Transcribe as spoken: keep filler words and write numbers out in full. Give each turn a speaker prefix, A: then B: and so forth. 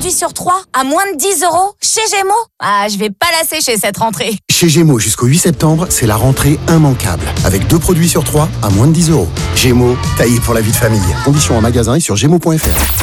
A: produits sur trois à moins de dix euros chez Gémeaux. Ah, je vais pas la sécher cette rentrée.
B: Chez Gémeaux, jusqu'au huit septembre, c'est la rentrée immanquable. Avec deux produits sur trois à moins de dix euros. Gémeaux, taillé pour la vie de famille. Conditions en magasin et sur gémeaux point f r.